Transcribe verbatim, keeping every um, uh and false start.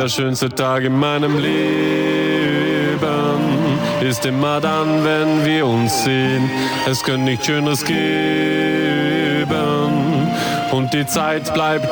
der schönste Tag in meinem Leben ist immer dann, wenn wir uns sehen. Es könnte nichts Schöneres geben und die Zeit bleibt